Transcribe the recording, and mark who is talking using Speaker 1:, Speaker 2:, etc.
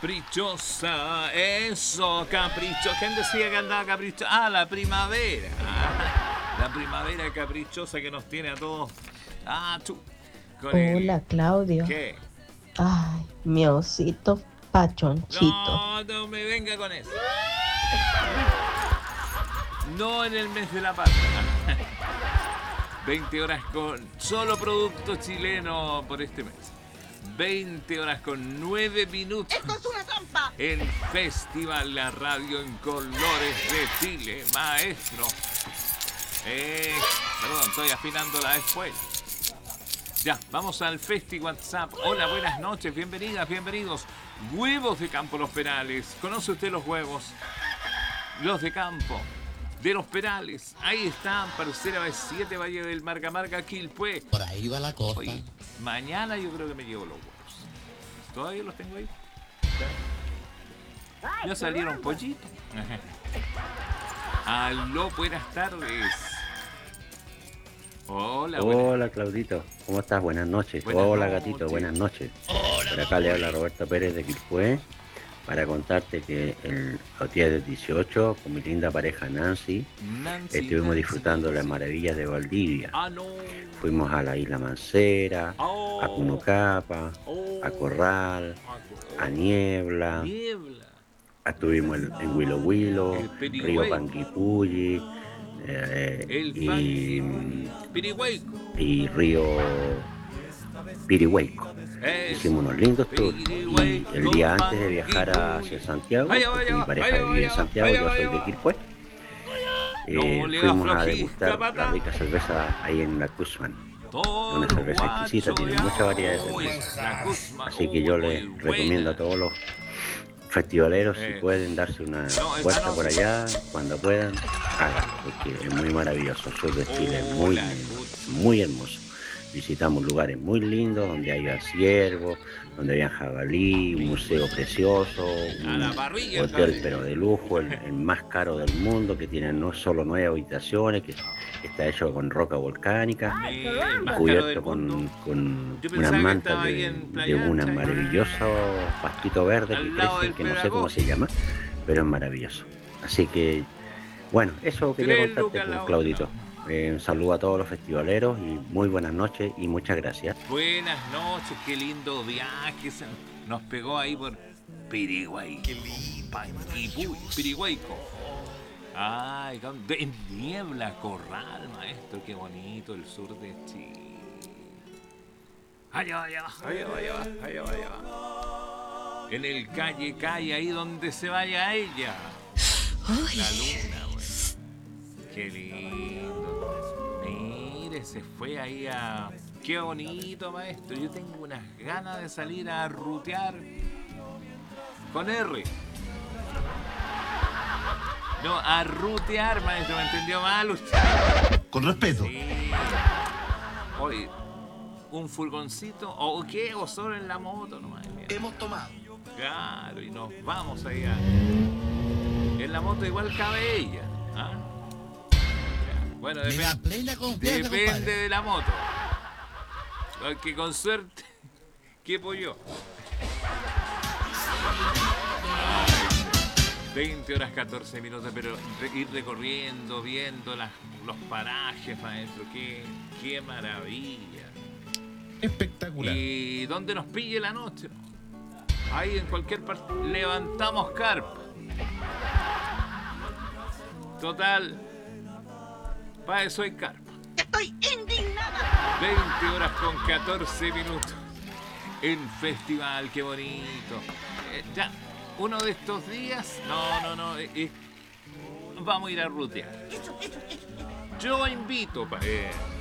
Speaker 1: caprichosa, eso, capricho. ¿Quién decía que andaba caprichosa? Ah, la primavera. La primavera caprichosa que nos tiene a todos. Ah, tú.
Speaker 2: Hola, Claudio.
Speaker 1: ¿Qué?
Speaker 2: Ay, mi osito pachonchito.
Speaker 1: No, no me venga con eso. No en el mes de la patria. 20 horas con solo producto chileno por este mes. 20 horas con 9 minutos.
Speaker 3: ¡Esto es una trampa!
Speaker 1: En Festival La Radio en Colores de Chile, maestro. Perdón, estoy afinándola después. Ya, vamos al Festi WhatsApp. Hola, buenas noches, bienvenidas, bienvenidos. Huevos de Campo Los Perales. ¿Conoce usted los huevos? Los de campo. De Los Perales. Ahí están, Parcera B7, Valle del Marca Marca, Quilpué.
Speaker 4: Por ahí va la cosa.
Speaker 1: Oye, mañana yo creo que me llevo los huevos. ¿Todavía los tengo ahí? Ya salieron pollitos. Aló, buenas tardes. Hola,
Speaker 5: Hola, Claudito, ¿cómo estás? Buenas noches. Hola, gatito, buenas noches. Por acá le habla Roberto Pérez de Quilpué para contarte que los días del 18 con mi linda pareja Nancy estuvimos disfrutando las maravillas de Valdivia. Fuimos a la Isla Mancera, a Cunocapa, a Corral, a Niebla. Estuvimos en Huilo Huilo, Río Panguipulli. Y Río Pirihueco. Hicimos unos lindos tours y el día antes de viajar hacia Santiago, porque mi pareja vive en Santiago, yo soy de Quilpué, fuimos a degustar la rica cerveza ahí en la Guzmán. Una cerveza exquisita, tiene mucha variedad de cerveza. Así que yo les recomiendo a todos los festivaleros, si pueden darse una vuelta por allá, cuando puedan, hagan, porque es muy maravilloso. El sur de Chile es muy lindo, muy hermoso. Visitamos lugares muy lindos, donde hay ciervos, donde hay jabalí, un museo precioso, un hotel pero de lujo, el más caro del mundo, que tiene no solo 9 habitaciones, que está hecho con roca volcánica, cubierto con unas mantas de unos maravillosos pastitos verdes que crecen, que no sé cómo se llama, pero es maravilloso. Así que, bueno, eso quería contarte, pues, Claudito. Un saludo a todos los festivaleros y muy buenas noches y muchas gracias.
Speaker 1: Buenas noches, qué lindo viaje. Nos pegó ahí por Piriguay. Qué lindo. Piriguayco. Ay, en Niebla, Corral, maestro, qué bonito el sur de Chile. Allá, allá, allá, allá, allá, allá. En el calle, ahí donde se vaya ella. La luna, güey. Qué lindo. Mire, se fue ahí a... Qué bonito, maestro. Yo tengo unas ganas de salir a rutear con R. No, a rutear, maestro. ¿Me entendió mal usted?
Speaker 4: Con respeto.
Speaker 1: Sí. Oye, un furgoncito o qué, o solo en la moto nomás. Mira.
Speaker 4: Hemos tomado.
Speaker 1: Claro, y nos vamos allá. En la moto igual cabe ella. ¿Ah? Bueno,
Speaker 4: Plena confianza,
Speaker 1: depende
Speaker 4: compadre.
Speaker 1: de la moto. Porque con suerte, ¿qué pollo? 20 horas 14 minutos, pero ir recorriendo, viendo los parajes, maestro, qué maravilla.
Speaker 4: Espectacular.
Speaker 1: Y donde nos pille la noche, ahí en cualquier parte, levantamos carpa. Total, para eso hay carpa.
Speaker 3: ¡Estoy indignada!
Speaker 1: 20 horas con 14 minutos en Festival, qué bonito. Ya, uno de estos días, no, vamos a ir a rutear. Yo invito,